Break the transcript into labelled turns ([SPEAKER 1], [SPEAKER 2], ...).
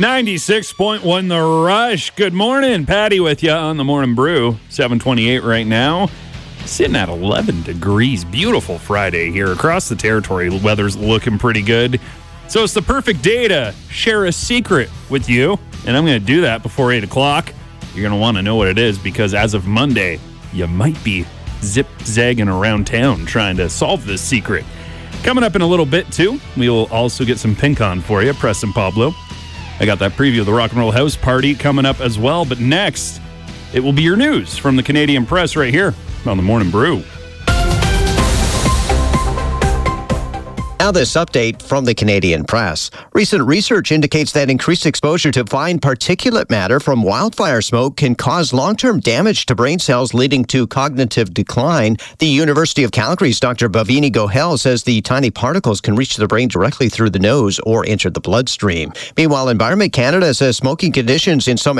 [SPEAKER 1] 96.1 The Rush. Good morning. Patty with you on the Morning Brew. 7:28 right now. Sitting at 11 degrees. Beautiful Friday here across the territory. The weather's looking pretty good. So it's the perfect day to share a secret with you. And I'm going to do that before 8 o'clock. You're going to want to know what it is because as of Monday, you might be zip-zagging around town trying to solve this secret. Coming up in a little bit, too, we will also get some pink on for you, Preston Pablo. I got that preview of the Rock and Roll House Party coming up as well. But next, it will be your news from the Canadian Press right here on the Morning Brew.
[SPEAKER 2] Now this update from the Canadian Press. Recent research indicates that increased exposure to fine particulate matter from wildfire smoke can cause long-term damage to brain cells, leading to cognitive decline. The University of Calgary's Dr. Bhavini Gohel says the tiny particles can reach the brain directly through the nose or enter the bloodstream. Meanwhile, Environment Canada says smoking conditions in some